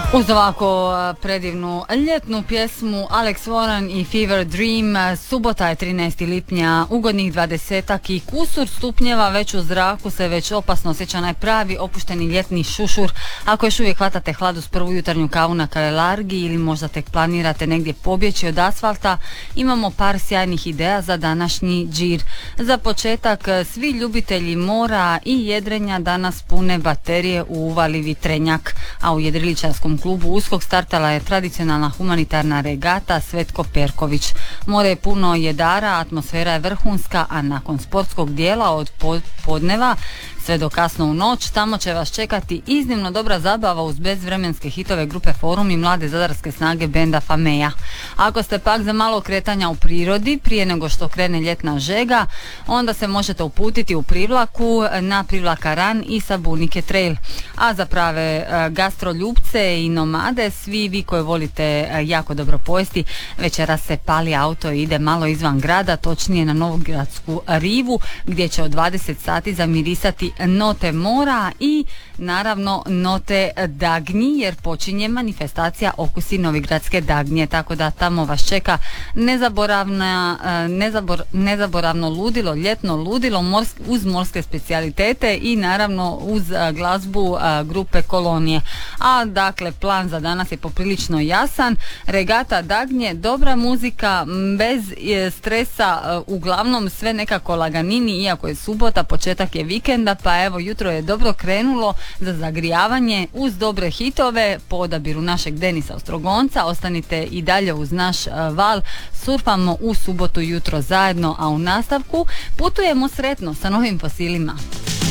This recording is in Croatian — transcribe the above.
Uz ovako predivnu ljetnu pjesmu Alex Warren i Fever Dream, subota je 13. lipnja, ugodnih 20 i kusur stupnjeva, već u zraku se već opasno osjeća najpravi opušteni ljetni šušur. Ako još uvijek hvatate hlad uz prvu jutarnju kavu na Karelargi ili možda tek planirate negdje pobjeći od asfalta, imamo par sjajnih ideja za današnji džir. Za početak, svi ljubitelji mora i jedrenja danas pune baterije u uvali Vitrenjak, a u jedriličarskom klubu Uskok startala je tradicionalna humanitarna regata Svetko Perković. More je puno jedara, atmosfera je vrhunska, a nakon sportskog dijela od podneva sve do kasno u noć, tamo će vas čekati iznimno dobra zabava uz bezvremenske hitove grupe Forum i mlade zadarske snage benda Fameja. Ako ste pak za malo kretanja u prirodi prije nego što krene ljetna žega, onda se možete uputiti u Privlaku na Privlaka Ran i Sabunike Trail. A za prave gastroljubce i nomade, svi vi koji volite jako dobro pojesti, večeras se pali auto i ide malo izvan grada, točnije na Novogradsku rivu, gdje će od 20 sati zamirisati note mora i naravno note dagnji, jer počinje manifestacija Okusi Novigradske dagnje, tako da tamo vas čeka nezaboravno ludilo, ljetno ludilo uz morske specijalitete i naravno uz glazbu grupe Kolonije. A dakle, plan za danas je poprilično jasan: regata dagnje, dobra muzika, bez stresa, uglavnom sve nekako laganini, iako je subota, početak je vikenda, pa evo, jutro je dobro krenulo za zagrijavanje uz dobre hitove po odabiru našeg Denisa Ostrogonca. Ostanite i dalje uz naš val, surfamo u subotu jutro zajedno, a u nastavku putujemo sretno sa novim fosilima.